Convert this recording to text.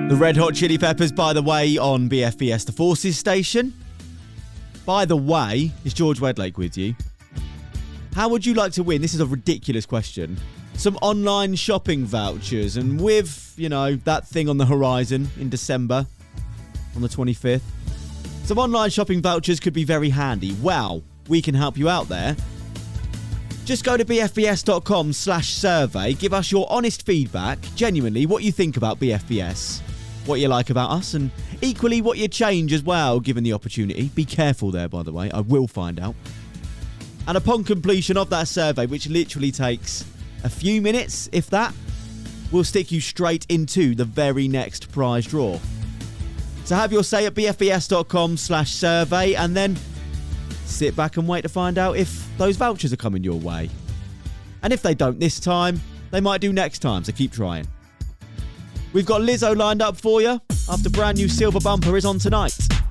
The Red Hot Chili Peppers, by the way, on BFBS The Forces station. By the way, is George Wedlake with you? How would you like to win? This is a ridiculous question. Some online shopping vouchers, and with, that thing on the horizon in December on the 25th. Some online shopping vouchers could be very handy. Well, we can help you out there. Just go to bfbs.com/survey. Give us your honest feedback, genuinely, what you think about BFBS, what you like about us, and equally what you change as well, given the opportunity. Be careful there, by the way. I will find out. And upon completion of that survey, which literally takes a few minutes, if that, we'll stick you straight into the very next prize draw. So have your say at bfbs.com/survey, and then sit back and wait to find out if those vouchers are coming your way. And if they don't this time, they might do next time, so keep trying. We've got Lizzo lined up for you after brand new Silver Bumper is on tonight.